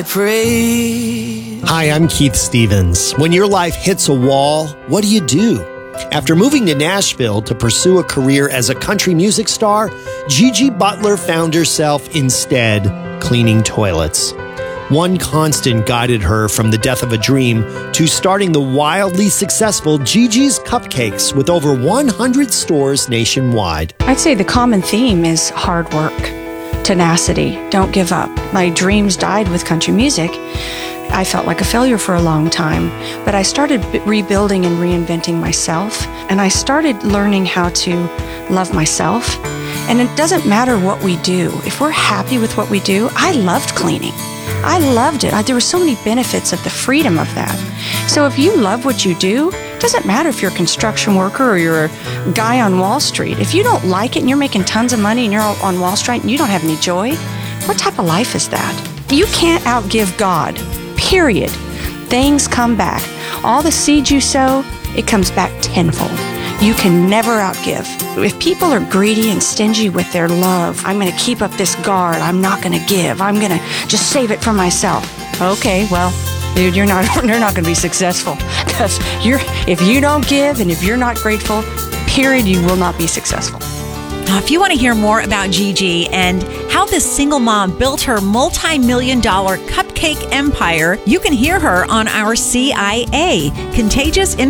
Hi, I'm Keith Stevens. When your life hits a wall, what do? After moving to Nashville to pursue a career as a country music star, Gigi Butler found herself instead cleaning toilets. One constant guided her from the death of a dream to starting the wildly successful Gigi's Cupcakes with over 100 stores nationwide. I'd say the common theme is hard work, tenacity, don't give up. My dreams died with country music. I felt like a failure for a long time, but I started rebuilding and reinventing myself, and I started learning how to love myself. And it doesn't matter what we do. If we're happy with what we do, I loved cleaning. I loved it. There were so many benefits of the freedom of that. So if you love what you do, it doesn't matter if you're a construction worker or you're a guy on Wall Street. If you don't like it and you're making tons of money and you're on Wall Street and you don't have any joy, what type of life is that? You can't outgive God, period. Things come back. All the seeds you sow, it comes back tenfold. You can never outgive. If people are greedy and stingy with their love, I'm going to keep up this guard. I'm not going to give. I'm going to just save it for myself. Okay, well, dude, you're not going to be successful. Because if you don't give and if you're not grateful, period, you will not be successful. If you want to hear more about Gigi and how this single mom built her multi-million-dollar cupcake empire, you can hear her on our CIA, Contagious